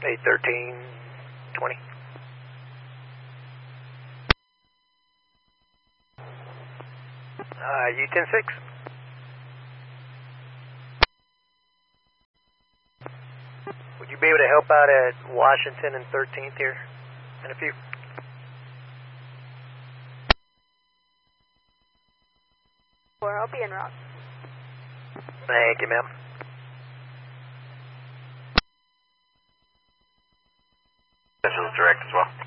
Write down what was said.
813, 20. U-10-6. Would you be able to help out at Washington and 13th here in a few? I'll be en route. Thank you, ma'am. This is direct as well.